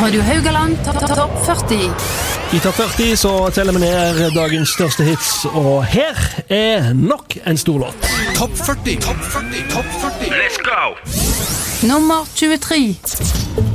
Radio Haugaland Topp 40. I Topp 40 så teller vi ned dagens største hits, og her er nok en stor låt. Topp 40, Topp 40, Topp 40. Let's go! Nummer 23.